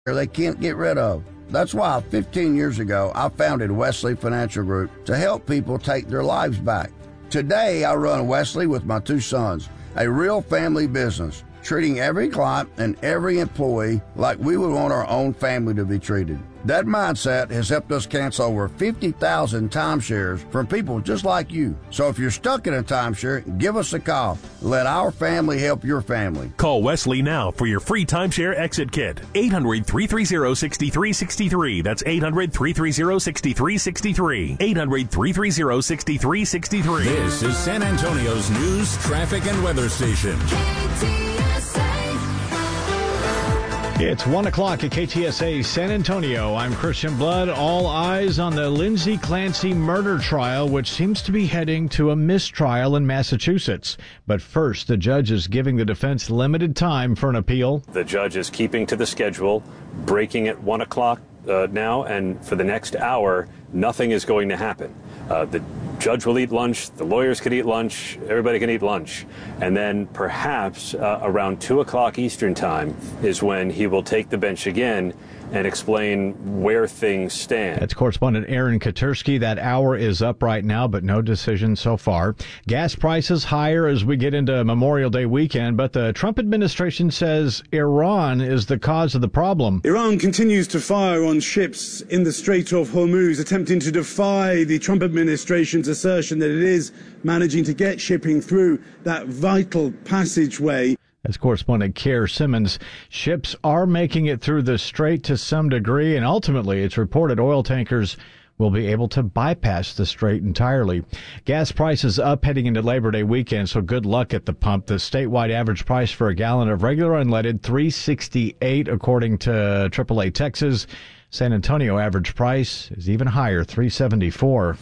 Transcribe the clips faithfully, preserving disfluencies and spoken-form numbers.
they can't get rid of. That's why fifteen years ago, I founded Wesley Financial Group to help people take their lives back. Today, I run Wesley with my two sons, a real family business, treating every client and every employee like we would want our own family to be treated. That mindset has helped us cancel over fifty thousand timeshares from people just like you. So if you're stuck in a timeshare, give us a call. Let our family help your family. Call Wesley now for your free timeshare exit kit. eight hundred, three three zero, six three six three. That's eight hundred, three three zero, six three six three. eight hundred, three three zero, six three six three. This is San Antonio's news, traffic, and weather station. K T S A. It's one o'clock at K T S A San Antonio. I'm Christian Blood. All eyes on the Lindsay Clancy murder trial, which seems to be heading to a mistrial in Massachusetts. But first, the judge is giving the defense limited time for an appeal. The judge is keeping to the schedule, breaking at one o'clock uh, now, and for the next hour, nothing is going to happen. Uh, the judge will eat lunch, the lawyers can eat lunch, everybody can eat lunch. And then perhaps uh, around two o'clock Eastern time is when he will take the bench again and explain where things stand. That's correspondent Aaron Katursky. That hour is up right now, but no decision so far. Gas prices higher as we get into Memorial Day weekend, but the Trump administration says Iran is the cause of the problem. Iran continues to fire on ships in the Strait of Hormuz, attempting to defy the Trump administration's assertion that it is managing to get shipping through that vital passageway. As correspondent Kerr Simmons, ships are making it through the strait to some degree, and ultimately it's reported oil tankers will be able to bypass the strait entirely. Gas prices up heading into Labor Day weekend, so good luck at the pump. The statewide average price for a gallon of regular unleaded, three sixty-eight, according to triple A Texas. San Antonio average price is even higher, three seventy-four.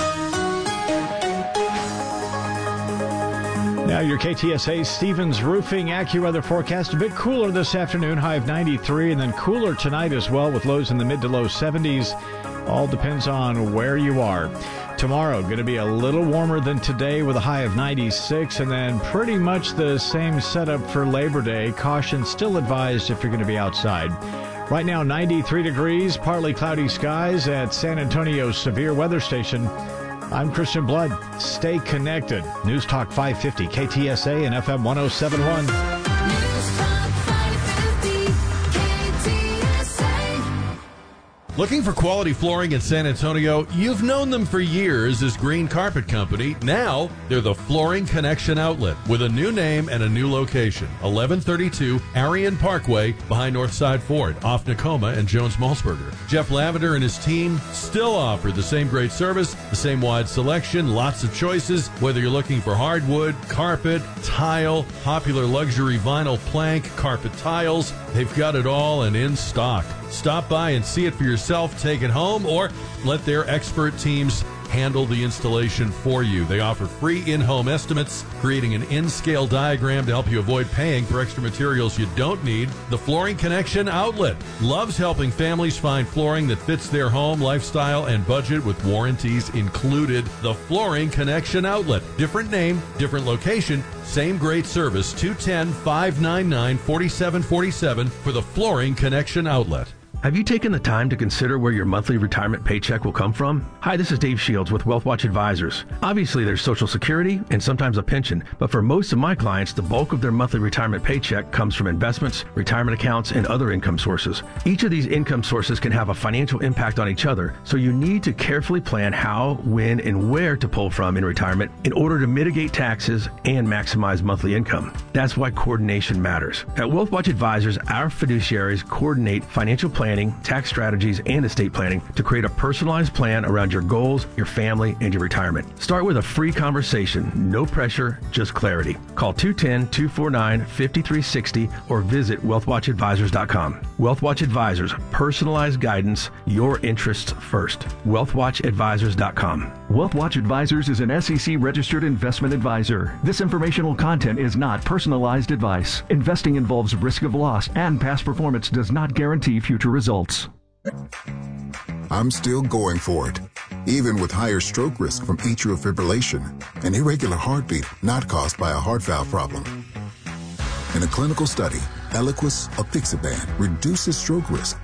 Now your K T S A Stevens Roofing AccuWeather forecast. A bit cooler this afternoon, high of ninety-three, and then cooler tonight as well with lows in the mid to low seventies. All depends on where you are. Tomorrow going to be a little warmer than today with a high of ninety-six, and then pretty much the same setup for Labor Day. Caution still advised if you're going to be outside. Right now ninety-three degrees, partly cloudy skies at San Antonio's Severe Weather Station. I'm Christian Blood. Stay connected. News Talk five fifty, K T S A and F M one oh seven point one. News Talk five fifty, K T S A. Looking for quality flooring in San Antonio? You've known them for years as Green Carpet Company. Now, they're the Flooring Connection Outlet with a new name and a new location. eleven thirty-two Arion Parkway behind Northside Ford, off Nakoma and Jones-Malsberger. Jeff Lavender and his team still offer the same great service, the same wide selection, lots of choices, whether you're looking for hardwood, carpet, tile, popular luxury vinyl plank, carpet tiles. They've got it all and in stock. Stop by and see it for yourself, take it home, or let their expert teams handle the installation for you. They offer free in-home estimates, creating an in-scale diagram to help you avoid paying for extra materials you don't need. The Flooring Connection Outlet loves helping families find flooring that fits their home, lifestyle, and budget with warranties included. The Flooring Connection Outlet. Different name, different location, same great service. two one zero, five nine nine, four seven four seven for the Flooring Connection Outlet. Have you taken the time to consider where your monthly retirement paycheck will come from? Hi, this is Dave Shields with WealthWatch Advisors. Obviously, there's Social Security and sometimes a pension, but for most of my clients, the bulk of their monthly retirement paycheck comes from investments, retirement accounts, and other income sources. Each of these income sources can have a financial impact on each other, so you need to carefully plan how, when, and where to pull from in retirement in order to mitigate taxes and maximize monthly income. That's why coordination matters. At WealthWatch Advisors, our fiduciaries coordinate financial planning, tax strategies, and estate planning to create a personalized plan around your goals, your family, and your retirement. Start with a free conversation. No pressure, just clarity. Call two one zero, two four nine, five three six zero or visit wealth watch advisors dot com. WealthWatch Advisors, personalized guidance, your interests first. wealth watch advisors dot com. WealthWatch Advisors is an S E C-registered investment advisor. This informational content is not personalized advice. Investing involves risk of loss, and past performance does not guarantee future results. I'm still going for it, even with higher stroke risk from atrial fibrillation, an irregular heartbeat not caused by a heart valve problem. In a clinical study, Eliquis apixaban reduces stroke risk